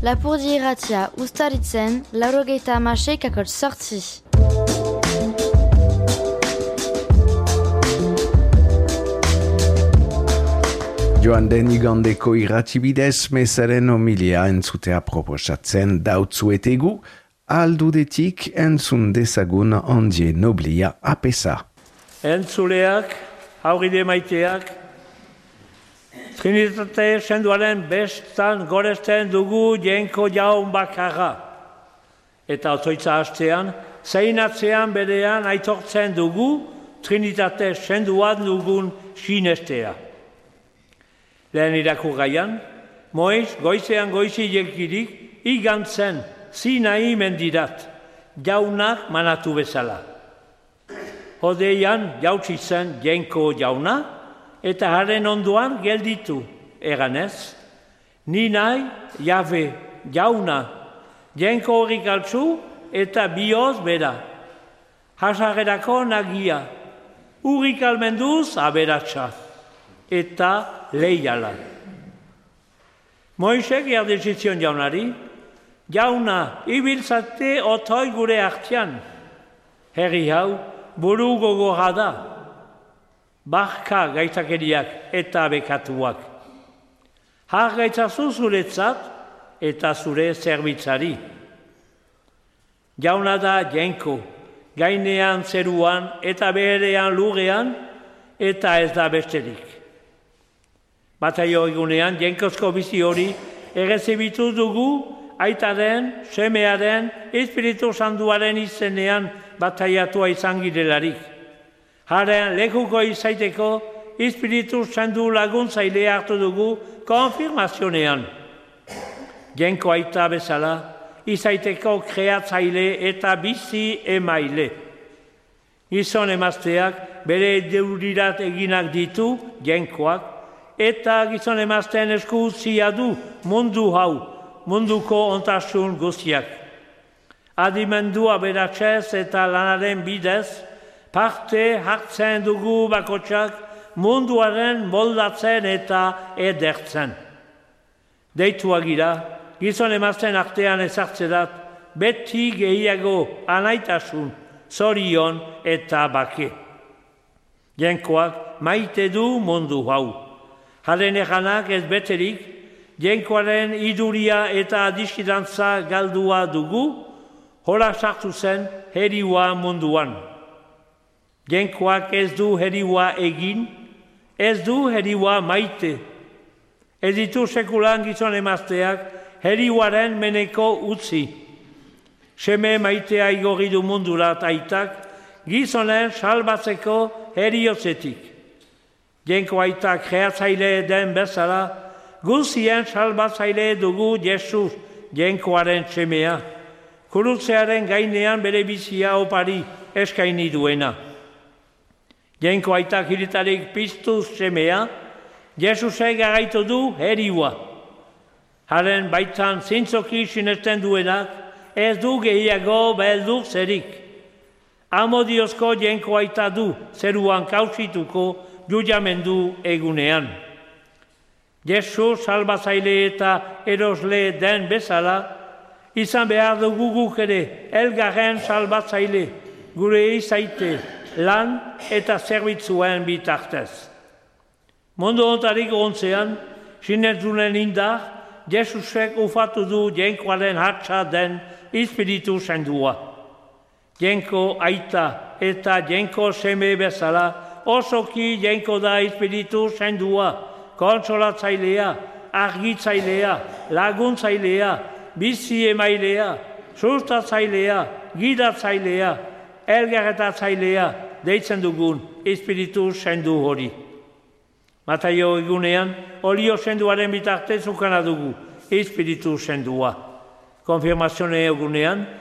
Lapurdi irratia uztaritzen 96,8. Joan den igandeko irratibidez mesaren homilia entzutea proposatzen dautzuetegu, aldudetik entzun dezagun ondie noblia apesa. Entzuleak, hauride maiteak, Trinitate senduaren bestan goresten dugu jenko jaun bakarra. Eta otoitza hastean, zeinatzean berean aitortzen dugu Trinitate senduan dugun sinestea. Lehen irakurgaian, Moiz goizean goizi jekirik igantzen Sinai mendirat, jaunak manatu bezala. Hodeian jautsi zen jenko jauna, eta haren ondoan gelditu, eganez. Ni nahi, jabe, jauna, jenko horrik altzu eta bioz bera. Hasagerako nagia, urrik almenduz aberatsa, eta leiala. Moisek jardezizion jaunari, jauna, ibiltzate otoi gure artean. Herri hau, buru gogorra da. Barka gaitakeriak eta bekatuak. Har gaitzazu zuretzat eta zure zerbitzari. Jauna da jenko, gainean zeruan eta beherean lurrean eta ez da besterik. Bataio egunean jenkozko bizi hori errezibitu dugu aitaren, semearen, Espiritu Santuaren izenean bataiatua izan girelarik. Haren lekuko izaiteko Espiritu Santu laguntzaile hartu dugu konfirmazionean. Jenko aita bezala, izaiteko kreatzaile eta bizi emaile. Gizon emazteak bere deurirat eginak ditu jenkoak, eta gizon emazteen esku utzia du mundu hau, munduko ontasun guztiak. Adimendua beratzez eta lanaren bidez, parte hartzen dugu bakotsak munduaren moldatzen eta edertzen. Deitua gira, gizon emazten artean ezartzerat, beti gehiago anaitasun, zorion eta bake. Jenkoak maite du mundu hau. Haren eganak ez beterik, jenkoaren iduria eta adiskidantza galdua dugu, hola sartu zen heriua munduan. Jenkoak ez du heriua egin, ez du heriua maite. Ez ditu sekulan gizon emazteak heriuaren meneko utzi. Seme maitea igorri du mundurat aitak, gizonen salbatzeko heriotzetik. Jenko aitak kreatzaile den bezala, guzien salbatzaile dugu Jesus, jenkoaren semea. Kurutzearen gainean bere bizia opari eskaini duena. Jenko aitak hiritarik piztuz semea, Jesusek garaitu du heriua. Haren baitan zintzoki sinesten duenak, ez du gehiago beldur zerik. Amodiozko jenko aita du zeruan kausituko jujamendu egunean. Jesus salbatzaile eta erosle den bezala, izan behar dugu guk ere elgarren salbatzaile, gure izaite, lan eta zerbitzuen bitartez. Mundu ontarik ontzean, sinetzunen indar, Jesusek ufatu du jenkoaren hatsa den Espiritu Sandua. Jenko aita eta jenko seme bezala, osoki jenko da Espiritu Sandua, konsolatzailea, argitzailea, laguntzailea, bizi emailea, sustatzailea, gidatzailea, elgarretatzailea, deitzen dugun Espiritu Santu hori. Mataio egunean, olio senduaren bitartez ukana dugu Espiritu Santua. Konfirmazione egunean,